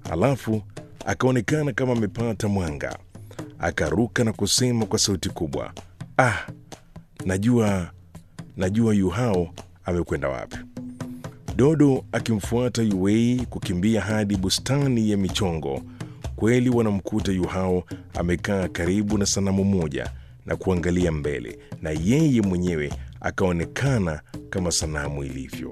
Halafu akaonekana kama amepata mwanga, akaruka na kusema kwa sauti kubwa, "Ah, najua Yu Hao amekwenda wapi." Dodo akimfuata Yu Wei kukimbia hadi bustani ya michongo. Kweli wanamkuta Yu Hao amekaa karibu na sanamu moja na kuangalia mbele, na yeye mwenyewe akaonekana kama sanamu ilivyo.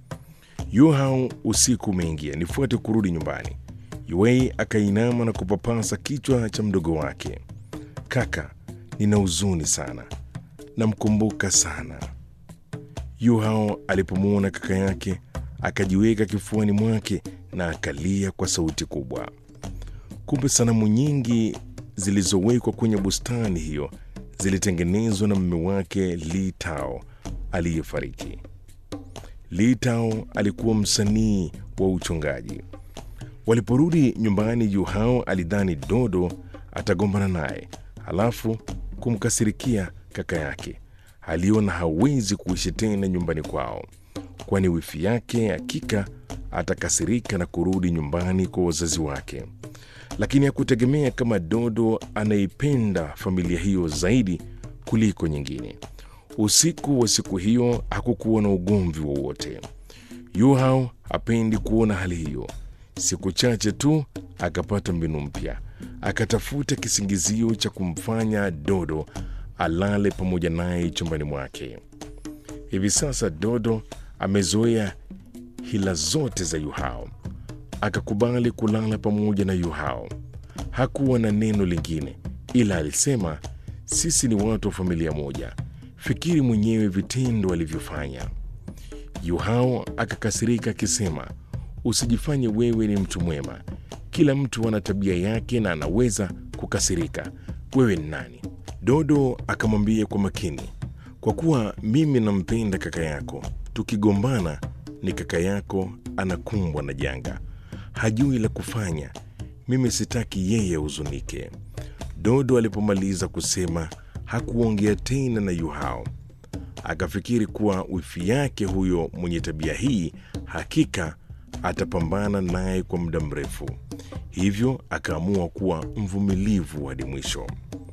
"Yu Hao, usiku umeingia, nifuate kurudi nyumbani." Yu Wei akainama na kupapasa kichwa cha mdogo wake. "Kaka, nina huzuni sana, namkumbuka sana." Yu Hao alipomwona kaka yake akajiweka kifuani mwake na akalia kwa sauti kubwa. Kumbe sanamu nyingi zilizowekwa kwenye bustani hiyo zilitengenezwa na mume wake Li Tao aliyefariki. Li Tao alikuwa msanii wa uchongaji. Waliporudi nyumbani, Yu Hao alidhani Dodo atagombana naye, halafu kumkasirikia kaka yake. Aliona hawezi kuishi tena nyumbani kwao, kwani wifi yake hakika atakasirika na kurudi nyumbani kwa wazazi wake. Lakini hakutegemea kama Dodo anaipenda familia hiyo zaidi kuliko nyingine. Usiku wa siku hiyo hakukuwa na ugomvi wowote. Yu Hao hapendi kuona hali hiyo. Siku chache tu akapata mbinu mpya, akatafuta kisingizio cha kumfanya Dodo alale pamoja naye chumbani mwake. Hivi sasa Dodo amezoea hila zote za Yu Hao, akakubali kulala pamoja na Yu Hao. Hakuwa na neno lingine, ila alisema, "Sisi ni watu wa familia moja, fikiri mwenyewe vitendo alivyofanya." Yu Hao akakasirika akisema, "Usijifanye wewe ni mtu mwema, kila mtu ana tabia yake na anaweza kukasirika. Wewe ni nani?" Dodo akamwambia kwa makini, "Kwa kuwa mimi nampenda kaka yako, tukigombana ni kaka yako anakumbwa na janga, hajui la kufanya. Mimi sitaki yeye ahuzunike." Dodo alipomaliza kusema hakuongea tena na Yu Hao. Akafikiri kuwa wifi yake huyo mwenye tabia hii hakika atapambana naye kwa muda mrefu, hivyo akaamua kuwa mvumilivu hadi mwisho.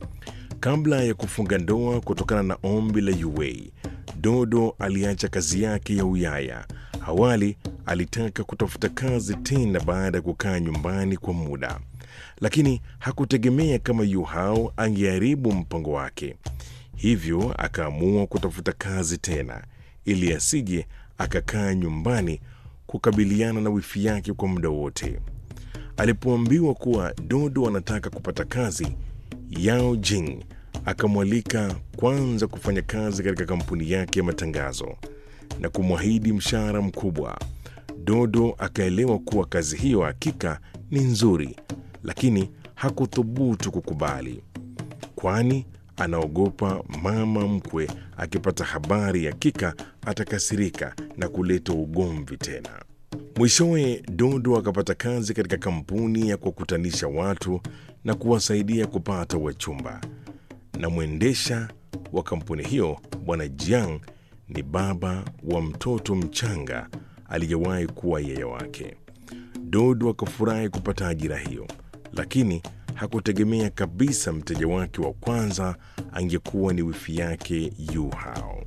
Kabla ya kufunga ndoa, kutokana na ombi la Yu Wei, Dodo aliacha kazi yake ya uyaya. Awali alitaka kutafuta kazi tena baada ya kukaa nyumbani kwa muda, lakini hakutegemea kama Yu Hao angeharibu mpango wake. Hivyo akaamua kutafuta kazi tena ili asije akakaa nyumbani kukabiliana na wifi yake kwa muda wote. Alipoambiwa kuwa Dodo anataka kupata kazi, Yao Jing akamwalika kwanza kufanya kazi katika kampuni yake ya matangazo na kumwahidi mshahara mkubwa. Dodo akaelewa kuwa kazi hiyo hakika ni nzuri, lakini hakuthubutu kukubali, kwani anaogopa mama mkwe akipata habari hakika atakasirika na kuleta ugomvi tena. Mwishowe Dodo akapata kazi katika kampuni ya kuwakutanisha watu na kuwasaidia kupata wachumba, na mwendesha wa kampuni hiyo Bwana Jiang ni baba wa mtoto mchanga aliyewahi kuwa yeye wake. Dodo akafurahi kupata ajira hiyo, lakini hakutegemea kabisa mteja wake wa kwanza angekuwa ni wifi yake Yu Hao.